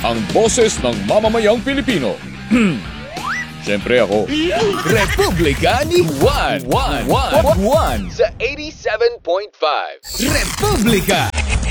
ang boses ng mamamayang Pilipino. Siyempre ako. Republika ni Juan. Juan. Sa 87.5. Republika.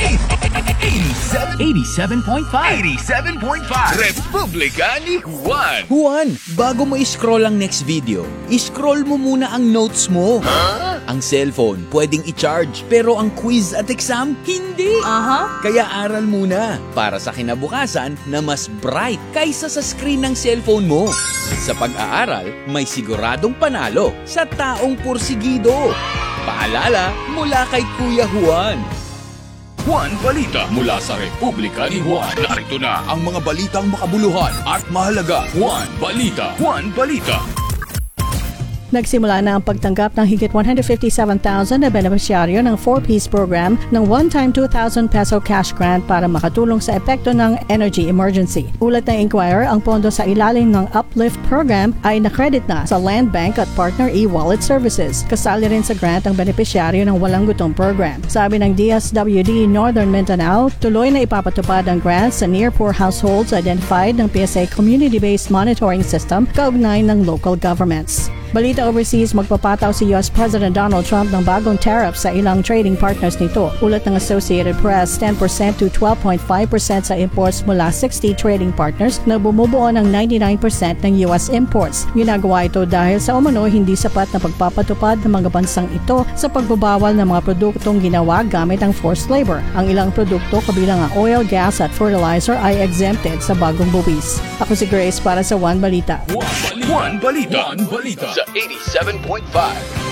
87.5. Republika ni Juan. Juan, bago mo i-scroll ang next video, i-scroll mo muna ang notes mo. Ang cellphone, pwedeng i-charge, pero ang quiz at exam, hindi. Kaya aral muna para sa kinabukasan na mas bright kaysa sa screen ng cellphone mo. Sa pag-aaral, may siguradong panalo sa taong porsigido. Paalala mula kay Kuya Juan. Juan Balita mula sa Republika ni Juan. Narito na ang mga balitang makabuluhan at mahalaga. Juan Balita. Juan Balita. Nagsimula na ang pagtanggap ng higit 157,000 na benepisyaryo ng 4-piece program ng one-time 2,000 peso cash grant para makatulong sa epekto ng energy emergency. Ulat ng Inquirer, ang pondo sa ilalim ng Uplift program ay na-credit na sa Land Bank at Partner e-Wallet Services. Kasali rin sa grant ang benepisyaryo ng Walang Gutom program. Sabi ng DSWD Northern Mindanao, tuloy na ipapatupad ang grants sa near-poor households identified ng PSA Community-Based Monitoring System kaugnay ng local governments. Balita overseas, magpapataw si US President Donald Trump ng bagong tariff sa ilang trading partners nito. Ulat ng Associated Press, 10% to 12.5% sa imports mula 60 trading partners na bumubuo ng 99% ng US imports. Ginagawa ito dahil sa umano hindi sapat na pagpapatupad ng mga bansang ito sa pagbabawal ng mga produktong ginawa gamit ang forced labor. Ang ilang produkto kabilang ang oil, gas at fertilizer ay exempted sa bagong buwis. Ako si Grace para sa One Balita. Juan Balita. Juan Balita. Sa 87.5.